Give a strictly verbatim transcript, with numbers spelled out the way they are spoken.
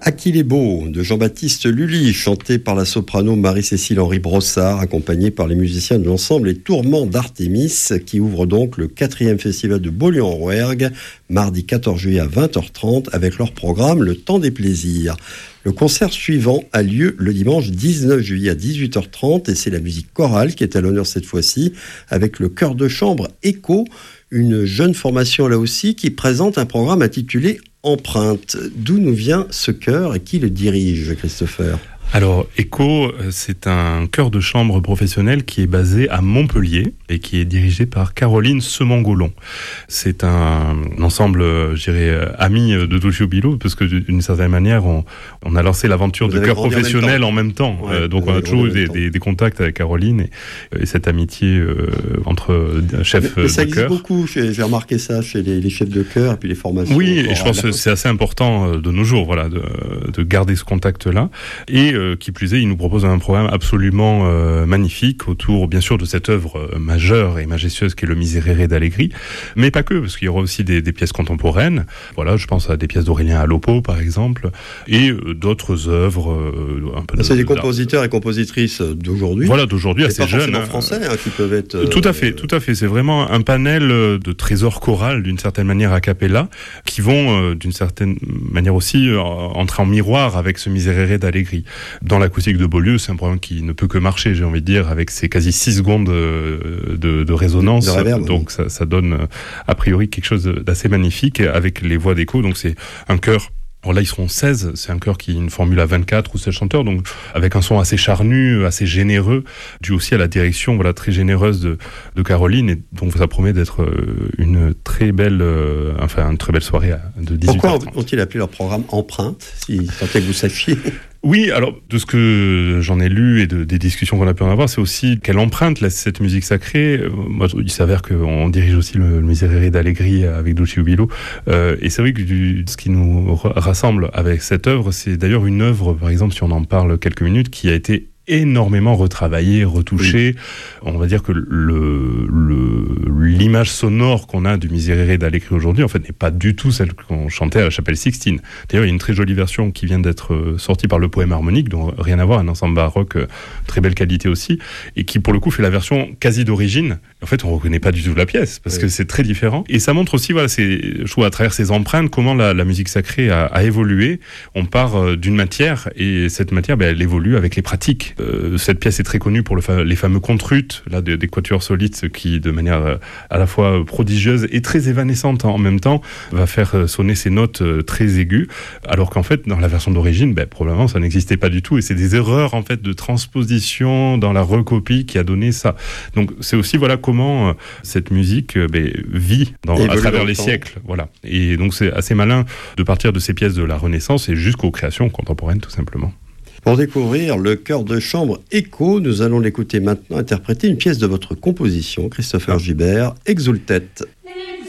À qui les beaux de Jean-Baptiste Lully, chanté par la soprano Marie-Cécile Henry Brossard, accompagnée par les musiciens de l'ensemble Les Tourments d'Artémis, qui ouvre donc le quatrième festival de Beaulieu-en-Rouergue, mardi quatorze juillet à vingt heures trente, avec leur programme Le Temps des Plaisirs. Le concert suivant a lieu le dimanche dix-neuf juillet à dix-huit heures trente, et c'est la musique chorale qui est à l'honneur cette fois-ci, avec le chœur de chambre Echo, une jeune formation là aussi, qui présente un programme intitulé Empreinte. D'où nous vient ce chœur et qui le dirige, Christopher ? Alors, Echo, c'est un chœur de chambre professionnel qui est basé à Montpellier et qui est dirigé par Caroline Semangolon. C'est un ensemble, je dirais, ami de Duccio Bilot, parce que d'une certaine manière, on, on a lancé l'aventure Vous de chœur professionnel en même temps. En même temps. Ouais, euh, donc, on a toujours eu des, des, des contacts avec Caroline et, et cette amitié euh, entre chefs mais, mais de ça existe chœur. beaucoup, j'ai remarqué ça chez les, les chefs de chœur et puis les formations. Oui, et je pense que c'est assez important de nos jours, voilà, de, de garder ce contact-là. Et euh, qui plus est, il nous propose un programme absolument euh, magnifique autour, bien sûr, de cette œuvre euh, majeure et majestueuse qui est le Miserere d'Allegri, mais pas que, parce qu'il y aura aussi des, des pièces contemporaines. Voilà, je pense à des pièces d'Aurélien Alopo, par exemple, et euh, d'autres œuvres. Euh, un peu c'est de, des compositeurs et compositrices d'aujourd'hui. Voilà, d'aujourd'hui, assez pas jeunes. Hein, français, hein, qui peuvent être. Euh, tout à fait, tout à fait. C'est vraiment un panel de trésors chorales, d'une certaine manière, a cappella, qui vont, euh, d'une certaine manière aussi, euh, entrer en miroir avec ce Miserere d'Allegri. Dans l'acoustique de Beaulieu, c'est un programme qui ne peut que marcher, j'ai envie de dire, avec ses quasi six secondes de, de, de résonance. De reverb, donc oui. ça, ça donne a priori quelque chose d'assez magnifique avec les voix d'écho. Donc c'est un chœur. Alors là, ils seront seize, c'est un chœur qui a une formule à vingt-quatre ou seize chanteurs, donc avec un son assez charnu, assez généreux, dû aussi à la direction voilà, très généreuse de, de Caroline, et donc ça promet d'être une très belle, euh, enfin, une très belle soirée de dix-huit heures trente. Pourquoi ont-ils appelé leur programme Empreinte, si tant est que vous sachiez? Oui, alors de ce que j'en ai lu et de, des discussions qu'on a pu en avoir, c'est aussi quelle empreinte laisse cette musique sacrée. Moi, il s'avère qu'on dirige aussi le, le Miserere d'Allegri avec Duccio Bilot, euh, et c'est vrai que du, ce qui nous rassemble avec cette œuvre, c'est d'ailleurs une œuvre, par exemple, si on en parle quelques minutes, qui a été énormément retravaillé, retouché. Oui. On va dire que le, le, l'image sonore qu'on a du Miserere d'Allegri aujourd'hui, en fait, n'est pas du tout celle qu'on chantait à la Chapelle Sixtine. D'ailleurs, il y a une très jolie version qui vient d'être sortie par le Poème Harmonique, donc rien à voir, un ensemble baroque, très belle qualité aussi, et qui, pour le coup, fait la version quasi d'origine. En fait, on ne reconnaît pas du tout la pièce, parce oui. que c'est très différent. Et ça montre aussi, voilà, c'est, je trouve, à travers ces empreintes, comment la, la musique sacrée a, a évolué. On part d'une matière, et cette matière, ben, elle évolue avec les pratiques. Euh, cette pièce est très connue pour le fa- les fameux contrutes là, des, des quatuors solides qui, de manière euh, à la fois prodigieuse et très évanescente en même temps, va faire euh, sonner ces notes euh, très aiguës, alors qu'en fait, dans la version d'origine, ben, probablement, ça n'existait pas du tout, et c'est des erreurs en fait de transposition dans la recopie qui a donné ça. Donc, c'est aussi voilà comment euh, cette musique euh, ben, vit dans, à travers les siècles, voilà. Et donc, c'est assez malin de partir de ces pièces de la Renaissance et jusqu'aux créations contemporaines, tout simplement. Pour découvrir le chœur de chambre Echo, nous allons l'écouter maintenant interpréter une pièce de votre composition, Christopher Gibert, Exultet.